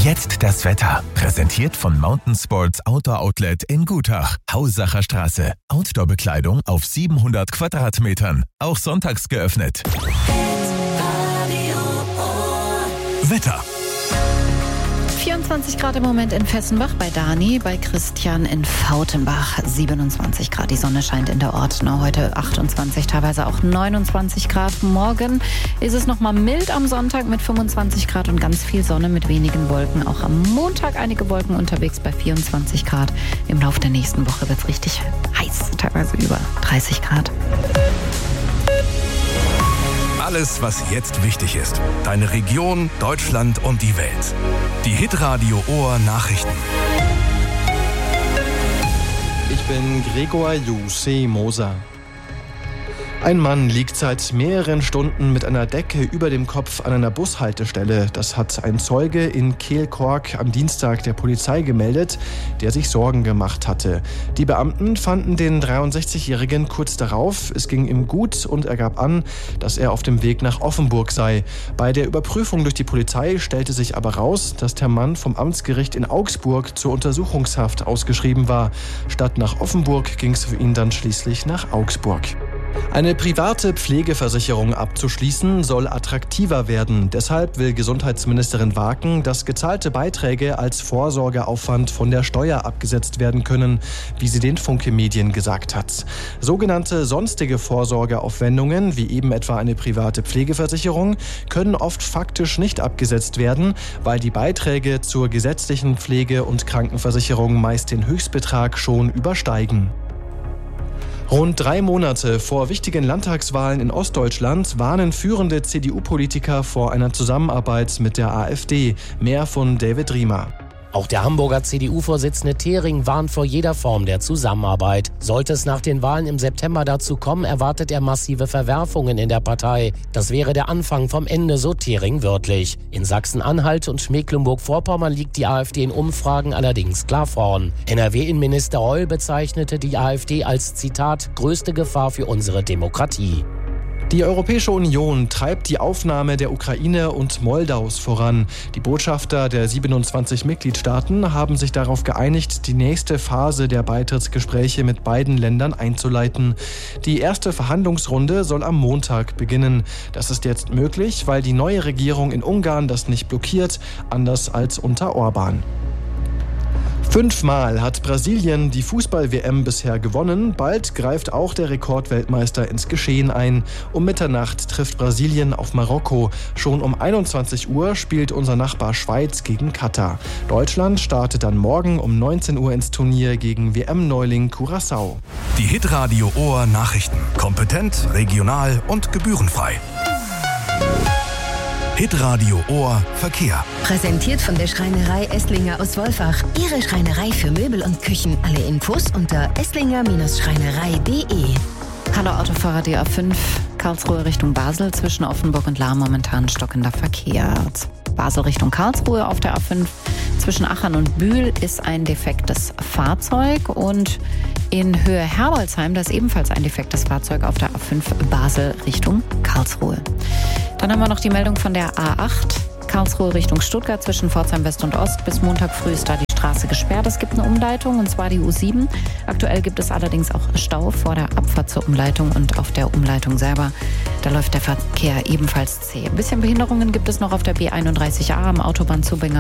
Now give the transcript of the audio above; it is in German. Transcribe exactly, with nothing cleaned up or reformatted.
Jetzt das Wetter. Präsentiert von Mountain Sports Outdoor Outlet in Gutach. Hausacher Straße. Outdoor-Bekleidung auf siebenhundert Quadratmetern. Auch sonntags geöffnet. Wetter. vierundzwanzig Grad im Moment in Fessenbach bei Dani, bei Christian in Fautenbach siebenundzwanzig Grad. Die Sonne scheint in der Ortenau, heute achtundzwanzig, teilweise auch neunundzwanzig Grad. Morgen ist es nochmal mild am Sonntag mit fünfundzwanzig Grad und ganz viel Sonne mit wenigen Wolken. Auch am Montag einige Wolken unterwegs bei vierundzwanzig Grad. Im Laufe der nächsten Woche wird es richtig heiß, teilweise über dreißig Grad. Alles, was jetzt wichtig ist. Deine Region, Deutschland und die Welt. Die Hitradio Ohr Nachrichten. Ich bin Gregor Jussi Moser. Ein Mann liegt seit mehreren Stunden mit einer Decke über dem Kopf an einer Bushaltestelle. Das hat ein Zeuge in Kehlkork am Dienstag der Polizei gemeldet, der sich Sorgen gemacht hatte. Die Beamten fanden den dreiundsechzigjährigen kurz darauf. Es ging ihm gut und er gab an, dass er auf dem Weg nach Offenburg sei. Bei der Überprüfung durch die Polizei stellte sich aber raus, dass der Mann vom Amtsgericht in Augsburg zur Untersuchungshaft ausgeschrieben war. Statt nach Offenburg ging es für ihn dann schließlich nach Augsburg. Eine private Pflegeversicherung abzuschließen soll attraktiver werden. Deshalb will Gesundheitsministerin Waken, dass gezahlte Beiträge als Vorsorgeaufwand von der Steuer abgesetzt werden können, wie sie den Funke Medien gesagt hat. Sogenannte sonstige Vorsorgeaufwendungen, wie eben etwa eine private Pflegeversicherung, können oft faktisch nicht abgesetzt werden, weil die Beiträge zur gesetzlichen Pflege- und Krankenversicherung meist den Höchstbetrag schon übersteigen. Rund drei Monate vor wichtigen Landtagswahlen in Ostdeutschland warnen führende C D U-Politiker vor einer Zusammenarbeit mit der AfD. Mehr von David Riemer. Auch der Hamburger C D U-Vorsitzende Thering warnt vor jeder Form der Zusammenarbeit. Sollte es nach den Wahlen im September dazu kommen, erwartet er massive Verwerfungen in der Partei. Das wäre der Anfang vom Ende, so Thering wörtlich. In Sachsen-Anhalt und Mecklenburg-Vorpommern liegt die AfD in Umfragen allerdings klar vorn. N R W-Innenminister Reul bezeichnete die AfD als, Zitat, größte Gefahr für unsere Demokratie. Die Europäische Union treibt die Aufnahme der Ukraine und Moldaus voran. Die Botschafter der siebenundzwanzig Mitgliedstaaten haben sich darauf geeinigt, die nächste Phase der Beitrittsgespräche mit beiden Ländern einzuleiten. Die erste Verhandlungsrunde soll am Montag beginnen. Das ist jetzt möglich, weil die neue Regierung in Ungarn das nicht blockiert, anders als unter Orban. Fünfmal hat Brasilien die Fußball-W M bisher gewonnen. Bald greift auch der Rekordweltmeister ins Geschehen ein. Um Mitternacht trifft Brasilien auf Marokko. Schon um einundzwanzig Uhr spielt unser Nachbar Schweiz gegen Katar. Deutschland startet dann morgen um neunzehn Uhr ins Turnier gegen W M-Neuling Curaçao. Die Hitradio Ohr Nachrichten. Kompetent, regional und gebührenfrei. Hitradio Ohr Verkehr. Präsentiert von der Schreinerei Esslinger aus Wolfach. Ihre Schreinerei für Möbel und Küchen. Alle Infos unter esslinger Schreinerei punkt de. Hallo Autofahrer, die A fünf Karlsruhe Richtung Basel zwischen Offenburg und Lahr momentan stockender Verkehr. Basel Richtung Karlsruhe auf der A fünf zwischen Achern und Bühl ist ein defektes Fahrzeug und in Höhe Herbolzheim, da ist ebenfalls ein defektes Fahrzeug auf der A fünf Basel Richtung Karlsruhe. Dann haben wir noch die Meldung von der A acht Karlsruhe Richtung Stuttgart zwischen Pforzheim West und Ost. Bis Montag früh ist da die Straße gesperrt. Es gibt eine Umleitung und zwar die U sieben. Aktuell gibt es allerdings auch Stau vor der Abfahrt zur Umleitung und auf der Umleitung selber. Da läuft der Verkehr ebenfalls zäh. Ein bisschen Behinderungen gibt es noch auf der B einunddreißig A am Autobahnzubringer